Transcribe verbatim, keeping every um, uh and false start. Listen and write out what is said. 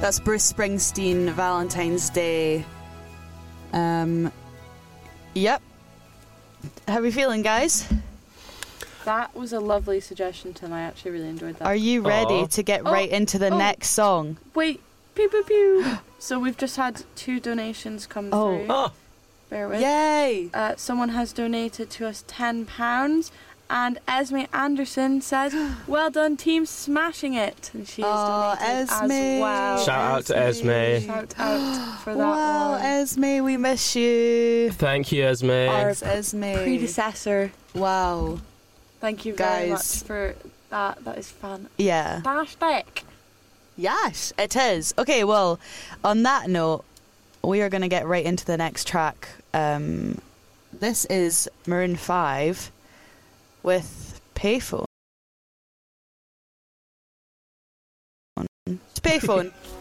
That's Bruce Springsteen, Valentine's Day. Um, yep. How are we feeling, guys? That was a lovely suggestion, Tim. I actually really enjoyed that. Are you ready Aww. to get Oh, right into the oh. next song? Wait. Pew, pew, pew. So we've just had two donations come Oh. through. Oh, Bear with. Yay! Uh, someone has donated to us ten pounds. And Esme Anderson says, well done, team, smashing it. And she is Oh, donated Esme. as well. shout out to Esme. Shout out for that Wow, one. Esme, we miss you. Thank you, Esme. Our Thanks, Esme. predecessor. Wow. Thank you very Guys. much for that. That is Yeah. fantastic. Yes, it is. Okay, well, on that note, we are going to get right into the next track. Um, this is Maroon five with Payphone. It's Payphone.